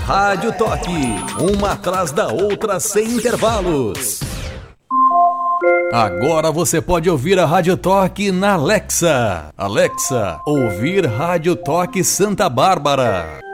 Rádio Toque, uma atrás da outra sem intervalos. Agora você pode ouvir a Rádio Toque na Alexa. Alexa, ouvir Rádio Toque Santa Bárbara.